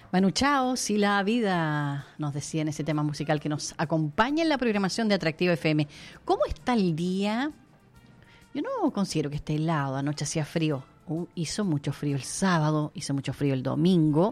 Manu Chao, si la vida, nos decía en ese tema musical que nos acompaña en la programación de Atractiva FM. ¿Cómo está el día? Yo no considero que esté helado, anoche hacía frío. Hizo mucho frío el sábado, hizo mucho frío el domingo,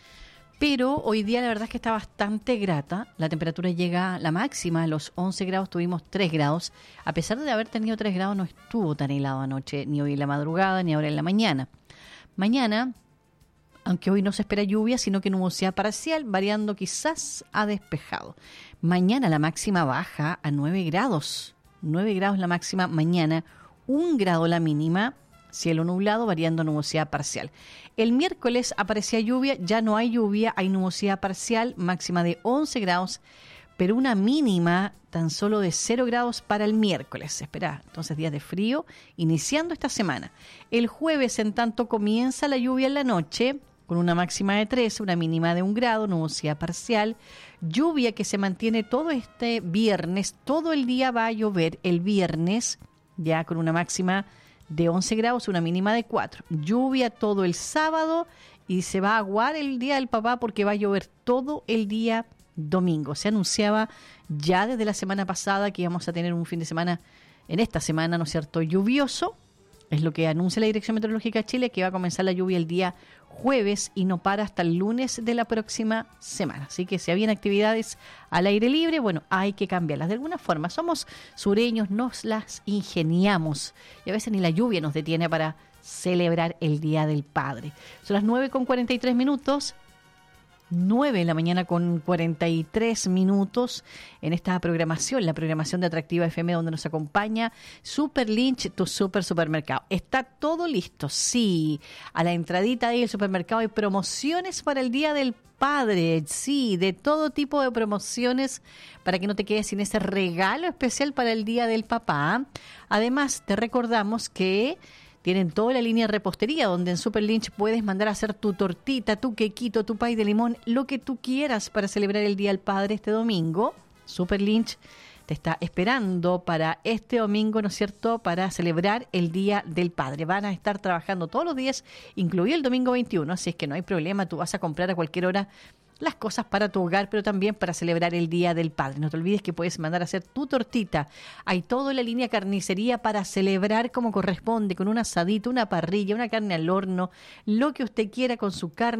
pero hoy día la verdad es que está bastante grata. La temperatura llega, la máxima, a los 11 grados, tuvimos 3 grados. A pesar de haber tenido 3 grados, no estuvo tan helado anoche, ni hoy en la madrugada, ni ahora en la mañana. Mañana, aunque hoy no se espera lluvia, sino que nubosidad parcial, variando quizás a despejado. Mañana la máxima baja a 9 grados. 9 grados la máxima mañana, 1 grado la mínima, cielo nublado, variando nubosidad parcial. El miércoles aparecía lluvia, ya no hay lluvia, hay nubosidad parcial, máxima de 11 grados, pero una mínima tan solo de 0 grados para el miércoles. Se espera entonces días de frío, iniciando esta semana. El jueves, en tanto, comienza la lluvia en la noche, con una máxima de 13, una mínima de 1 grado, nubosidad parcial, lluvia que se mantiene todo este viernes, todo el día va a llover el viernes, ya con una máxima de 11 grados, una mínima de 4. Lluvia todo el sábado y se va a aguar el día del papá porque va a llover todo el día domingo. Se anunciaba ya desde la semana pasada que íbamos a tener un fin de semana, en esta semana, ¿no es cierto?, lluvioso. Es lo que anuncia la Dirección Meteorológica de Chile, que va a comenzar la lluvia el día jueves y no para hasta el lunes de la próxima semana. Así que si habían actividades al aire libre, bueno, hay que cambiarlas de alguna forma. Somos sureños, nos las ingeniamos y a veces ni la lluvia nos detiene para celebrar el Día del Padre. Son las 9:43. 9 de la mañana con 43 minutos en esta programación, la programación de Atractiva FM, donde nos acompaña Super Lynch, tu supermercado. Está todo listo, sí. A la entradita del supermercado hay promociones para el Día del Padre, sí, de todo tipo de promociones para que no te quedes sin ese regalo especial para el Día del Papá. Además, te recordamos que tienen toda la línea de repostería, donde en Super Lynch puedes mandar a hacer tu tortita, tu quequito, tu pay de limón, lo que tú quieras para celebrar el Día del Padre este domingo. Super Lynch te está esperando para este domingo, ¿no es cierto?, para celebrar el Día del Padre. Van a estar trabajando todos los días, incluido el domingo 21, así es que no hay problema, tú vas a comprar a cualquier hora las cosas para tu hogar, pero también para celebrar el Día del Padre. No te olvides que puedes mandar a hacer tu tortita. Hay toda la línea carnicería para celebrar como corresponde, con un asadito, una parrilla, una carne al horno, lo que usted quiera con su carne.